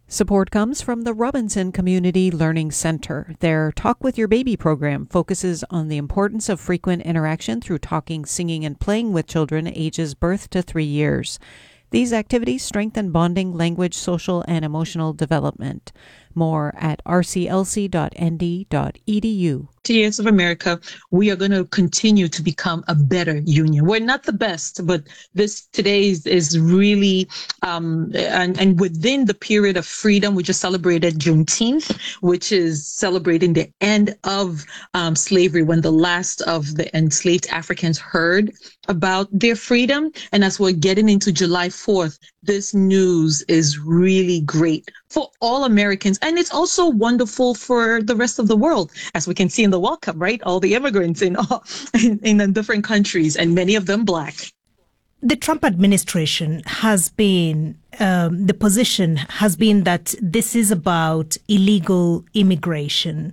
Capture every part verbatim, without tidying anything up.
Support comes from the Robinson Community Learning Center. Their Talk with Your Baby program focuses on the importance of frequent interaction through talking, singing, and playing with children ages birth to three years. These activities strengthen bonding, language, social, and emotional development. More at r c l c dot n d dot e d u. States of America, we are going to continue to become a better union. We're not the best, but this today is, is really, um, and, and within the period of freedom, we just celebrated Juneteenth, which is celebrating the end of um, slavery, when the last of the enslaved Africans heard about their freedom. And as we're getting into July fourth, this news is really great for all Americans. And it's also wonderful for the rest of the world, as we can see in the welcome, right? All the immigrants in, all, in, in different countries, and many of them Black. The Trump administration has been, um, the position has been that this is about illegal immigration,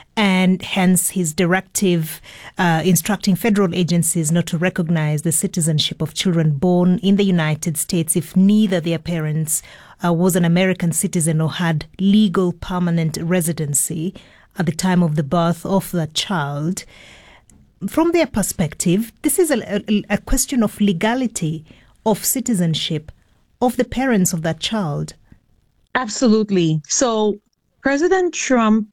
and hence his directive uh, instructing federal agencies not to recognize the citizenship of children born in the United States if neither their parents uh, was an American citizen or had legal permanent residency at the time of the birth of the child. From their perspective, this is a, a, a question of legality of citizenship of the parents of that child. Absolutely. So President Trump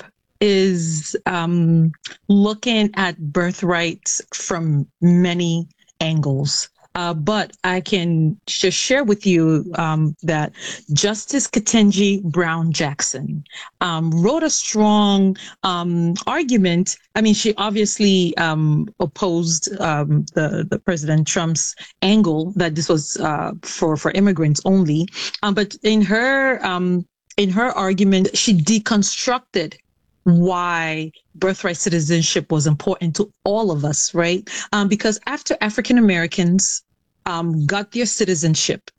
is um, looking at birthrights from many angles. Uh, but I can just share with you um, that Justice Ketanji Brown Jackson um, wrote a strong um, argument. I mean, she obviously um, opposed um, the, the President Trump's angle that this was uh, for, for immigrants only. Um, but in her um, in her argument, she deconstructed why birthright citizenship was important to all of us, right? Um, because after African Americans um, got their citizenship,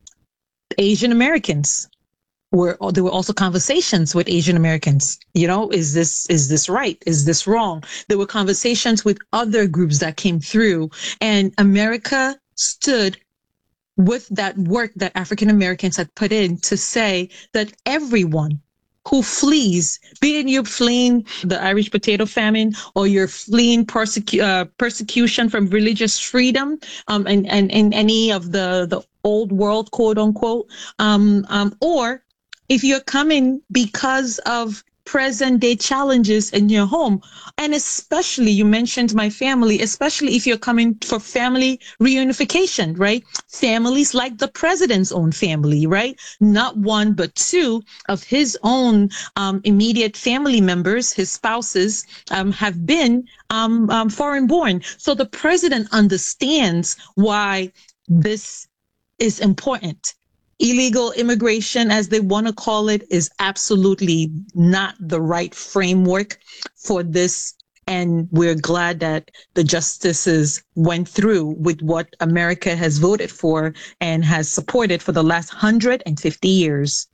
Asian Americans were, there were also conversations with Asian Americans. You know, is this, is this right? Is this wrong? There were conversations with other groups that came through, and America stood with that work that African Americans had put in to say that everyone who flees, be it you're fleeing the Irish potato famine, or you're fleeing persecu- uh, persecution from religious freedom, um, and, and, and any of the, the old world, quote unquote, um, um, or if you're coming because of present day challenges in your home. And especially, you mentioned my family, especially if you're coming for family reunification, right? Families like the president's own family, right? Not one, but two of his own um, immediate family members, his spouses, um, have been um, um, foreign born. So the president understands why this is important. Illegal immigration, as they want to call it, is absolutely not the right framework for this. And we're glad that the justices went through with what America has voted for and has supported for the last one hundred fifty years.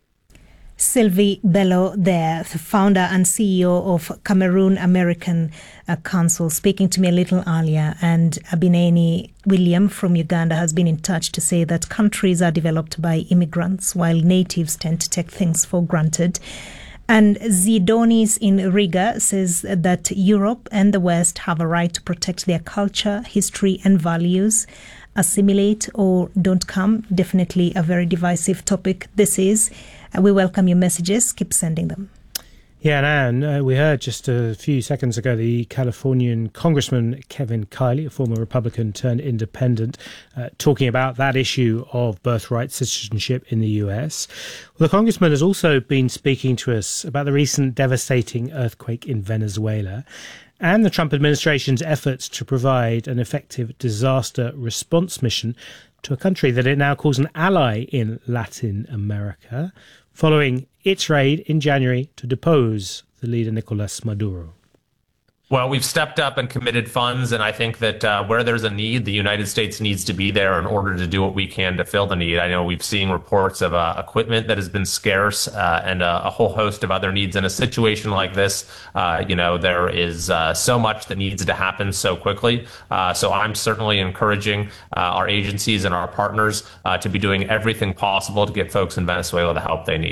Sylvie Bello there, the founder and C E O of Cameroon American uh, Council, speaking to me a little earlier. And Abineni William from Uganda has been in touch to say that countries are developed by immigrants, while natives tend to take things for granted. And Zidonis in Riga says that Europe and the West have a right to protect their culture, history, and values. Assimilate or don't come. Definitely a very divisive topic this is. Uh, we welcome your messages. Keep sending them. Yeah, and Anne, uh, we heard just a few seconds ago the Californian Congressman Kevin Kiley, a former Republican turned independent, uh, talking about that issue of birthright citizenship in the U S. Well, the Congressman has also been speaking to us about the recent devastating earthquake in Venezuela and the Trump administration's efforts to provide an effective disaster response mission to a country that it now calls an ally in Latin America, following its raid in January to depose the leader Nicolas Maduro. Well, we've stepped up and committed funds, and I think that uh, where there's a need, the United States needs to be there in order to do what we can to fill the need. I know we've seen reports of uh, equipment that has been scarce uh, and uh, a whole host of other needs. In a situation like this, uh, you know, there is uh, so much that needs to happen so quickly. Uh, so I'm certainly encouraging uh, our agencies and our partners uh, to be doing everything possible to get folks in Venezuela the help they need.